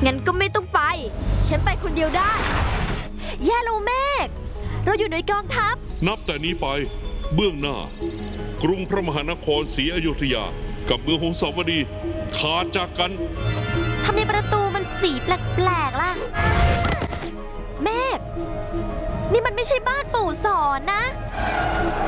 งั้นก็ไม่ต้องไปฉันไปคนเดียวได้แย่แล้วเมฆเราอยู่ในกองทัพนับแต่นี้ไปเบื้องหน้ากรุงพระมหานครศรีอยุธยากับเมืองหงสาวดีขาดจากกันทำไมประตูมันสีแปลกๆล่ะเมฆนี่มันไม่ใช่บ้านปู่สอนนะ